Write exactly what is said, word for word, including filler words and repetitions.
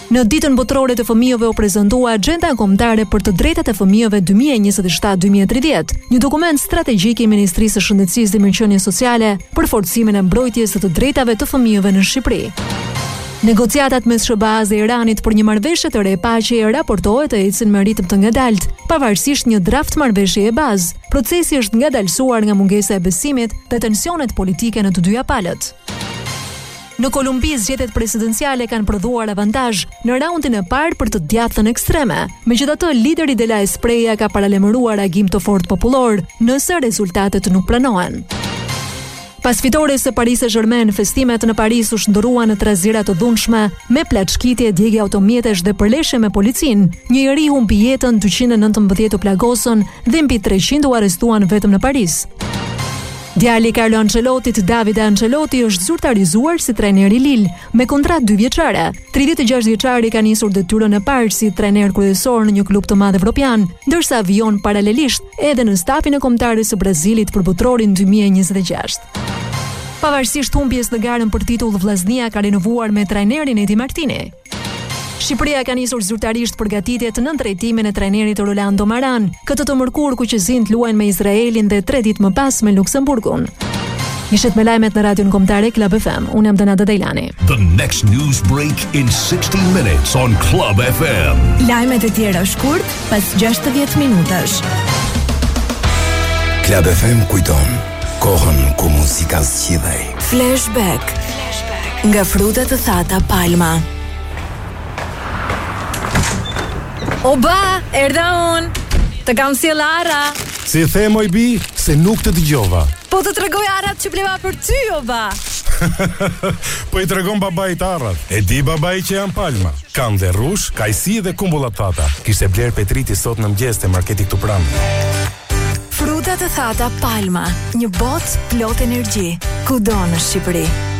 Në ditën botërore të fëmijëve u prezantua Agjenda Kombëtare për të Drejtat e Fëmijëve dy mijë e njëzet e shtatë dy mijë e tridhjetë, një dokument strategjik i Ministrisë së Shëndetësisë dhe Mirëqenies Sociale për forcimin e mbrojtjes së të drejtave të fëmijëve në Shqipëri. Negociatat mes S B A-s dhe Iranit për një marrëveshje të re paqeje raportohet të ecin me ritëm të ngadalt, pavarësisht një draft marrëveshjeje bazë. Procesi është ngadalësuar nga mungesa e besimit dhe tensionet politike në të dyja palët. Në Kolumbi, zgjedhjet presidenciale kanë prodhuar avantazh në raundin e parë për të djathtën ekstreme. Megjithatë, lideri Dela Espreja ka paralajmëruar agim të fortë popullor nëse rezultatet nuk pranohen. Pas fitores së Paris Saint-Germain, festimet në Paris u shndërruan në trazira të dhunshme me plaçkitje, djegje automjetesh dhe përleshje me policin. Një njeri humbi jetën, dyqind e nëntëmbëdhjetë u plagosën dhe mbi treqind u arrestuan vetëm në Paris. Djali Carlo Ancelottit, Davide Ancelotti, është zyrtarizuar si trajner i Lille me kontratë dy vjeçare. tridhjetë e gjashtë vjeçari ka nisur detyrën e parë si trajner kryesor në një klub të madh evropian, ndërsa vijon paralelisht edhe në stafin e kombëtarës së Brazilit për botrorin dy mijë e njëzet e gjashtë. Pavarësisht humbjes në garën për titull, Vllaznia ka rinovuar me trajnerin Edi Martini. Shqipëria ka nisur zyrtarisht përgatitjet në drejtimin e trajnerit Rolando Maran. Këtë të mërkur kuqezint luajnë me Izraelin dhe tre ditë më pas me Luksemburgun. Ishet me lajmet në Radion Kombëtare Club F M. Unë jam Danada Dejlani. The next news break in sixty minutes on Club F M. Lajmet e tjera shkurt pas gjashtëdhjetë minutash. Club F M kujton kohën ku muzika zgjidhej. Flashback. Flashback. Nga frutat të thata Palma. Oba, erdha unë. Të kam sjell ara. Si the moj bi, se nuk të dëgjova. Po të tregoj arat që bleva për ty, oba. Po i tregon babait arrat. E di babai që janë Palma. Kam dhe rrush, kajsi dhe kumbullat thata. Kishte bler Petriti sot në mëngjes te marketi këtu pranë. Frutat të thata Palma, një botë plot energji, kudo në Shqipëri.